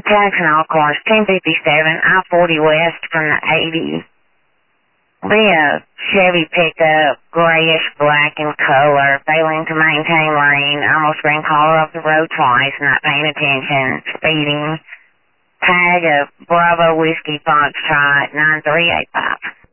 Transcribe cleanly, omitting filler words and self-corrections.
Jackson, of course, 1057, I-40 west from the 80. Be a Chevy pickup, grayish black in color, failing to maintain lane, almost ran caller off the road twice, not paying attention, speeding. Tag of Bravo Whiskey Foxtrot 9385.